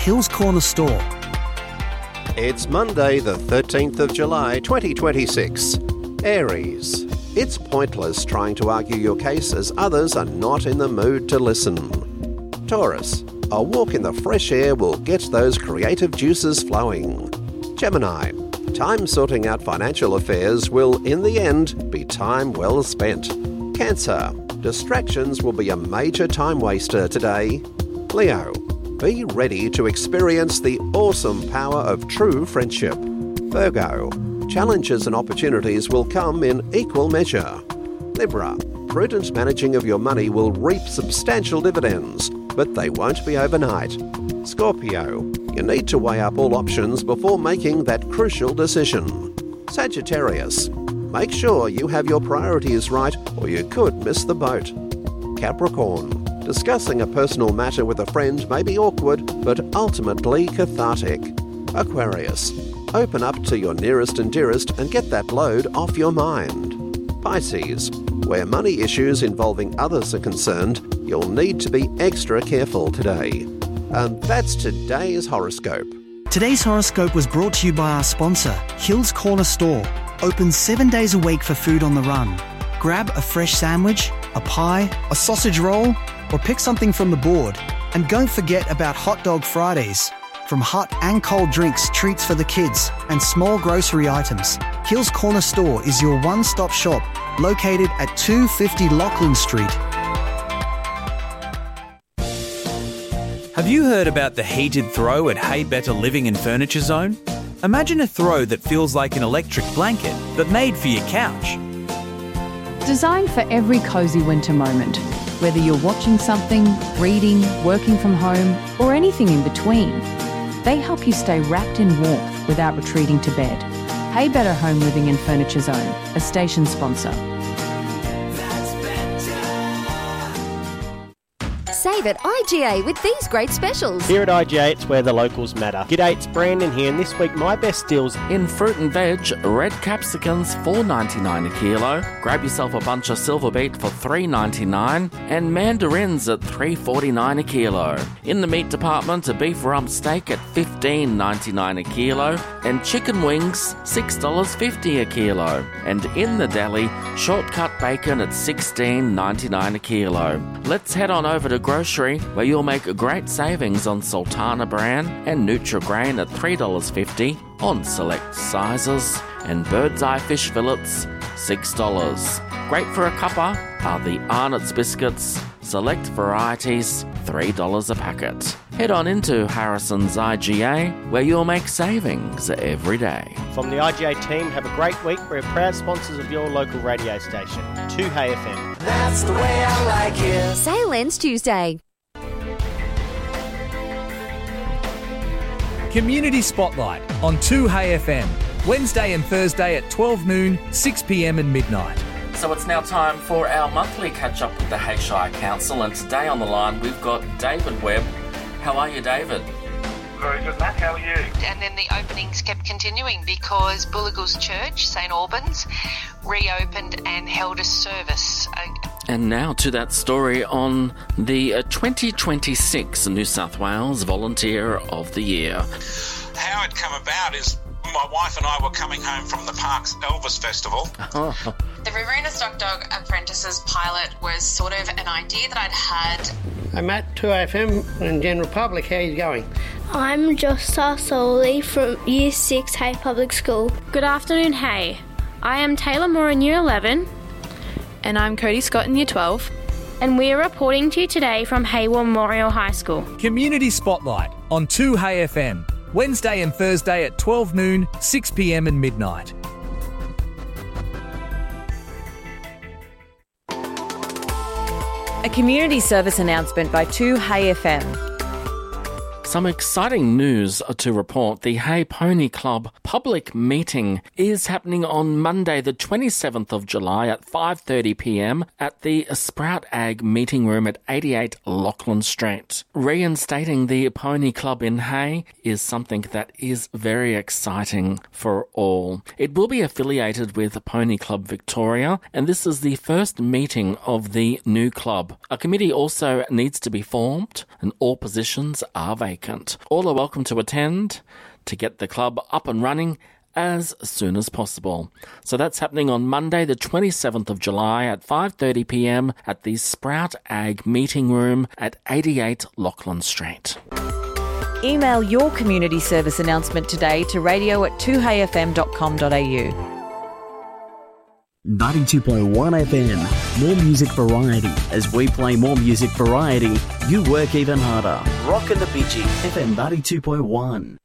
Hills Corner Store. It's Monday the 13th of July 2026. Aries. It's pointless trying to argue your case as others are not in the mood to listen. Taurus. A walk in the fresh air will get those creative juices flowing. Gemini. Time sorting out financial affairs will, in the end, be time well spent. Cancer. Distractions will be a major time waster today. Leo. Be ready to experience the awesome power of true friendship. Virgo. Challenges and opportunities will come in equal measure. Libra. Prudent managing of your money will reap substantial dividends, but they won't be overnight. Scorpio. You need to weigh up all options before making that crucial decision. Sagittarius. Make sure you have your priorities right or you could miss the boat. Capricorn. Discussing a personal matter with a friend may be awkward, but ultimately cathartic. Aquarius. Open up to your nearest and dearest and get that load off your mind. Pisces. Where money issues involving others are concerned, you'll need to be extra careful today. And that's today's horoscope. Today's horoscope was brought to you by our sponsor, Hills Corner Store. Open 7 days a week for food on the run. Grab a fresh sandwich, a pie, a sausage roll, or pick something from the board. And don't forget about Hot Dog Fridays. From hot and cold drinks, treats for the kids, and small grocery items, Hills Corner Store is your one-stop shop, located at 250 Lachlan Street. Have you heard about the heated throw at Hey Better Living and Furniture Zone? Imagine a throw that feels like an electric blanket, but made for your couch. Designed for every cosy winter moment, whether you're watching something, reading, working from home, or anything in between. They help you stay wrapped in warmth without retreating to bed. Hey Better Home Living and Furniture Zone, a station sponsor. Save at IGA with these great specials. Here at IGA, it's where the locals matter. G'day, it's Brandon here, and this week my best deals in fruit and veg, red capsicums $4.99 a kilo. Grab yourself a bunch of silver beet for $3.99 and mandarins at $3.49 a kilo. In the meat department, a beef rump steak at $15.99 a kilo and chicken wings $6.50 a kilo. And in the deli, shortcut bacon at $16.99 a kilo. Let's head on over to Grocery, where you'll make great savings on Sultana Bran and Nutri-Grain at $3.50 on select sizes, and Bird's Eye fish fillets $6. Great for a cuppa are the Arnott's biscuits, select varieties $3 a packet. Head on into Harrison's IGA, where you'll make savings every day. From the IGA team, have a great week. We're proud sponsors of your local radio station, 2Hey FM. That's the way I like it. Sale ends Tuesday. Community Spotlight on 2Hey FM, Wednesday and Thursday at 12 noon, 6 p.m. and midnight. So it's now time for our monthly catch-up with the Hay Shire Council, and today on the line we've got David Webb. How are you, David? Very good, Matt. How are you? And then the openings kept continuing because Bullagles Church, St Albans, reopened and held a service. And now to that story on the 2026 New South Wales Volunteer of the Year. How it come about is my wife and I were coming home from the Parks Elvis Festival. The Riverina Stock Dog Apprentices pilot was sort of an idea that I'd had. I'm at 2FM in General Public. How are you going? I'm Jossa Soley from Year 6 Hay Public School. Good afternoon, Hay. I am Taylor Moore in Year 11. And I'm Cody Scott in Year 12. And we are reporting to you today from Hayward Memorial High School. Community Spotlight on 2Hey FM, Wednesday and Thursday at 12 noon, 6 p.m. and midnight. A community service announcement by 2Hey FM. Some exciting news to report. The Hay Pony Club public meeting is happening on Monday, the 27th of July at 5:30 p.m. at the Sprout Ag meeting room at 88 Lachlan Street. Reinstating the Pony Club in Hay is something that is very exciting for all. It will be affiliated with Pony Club Victoria, and this is the first meeting of the new club. A committee also needs to be formed, and all positions are vacant. vacant. All are welcome to attend to get the club up and running as soon as possible. So that's happening on Monday the 27th of July at 5:30 p.m. at the Sprout Ag Meeting Room at 88 Lachlan Street. Email your community service announcement today to radio@2heyfm.com.au. 92.1 FM, more music variety. As we play more music variety, you work even harder. Rock and the Bitchy, FM 92.1.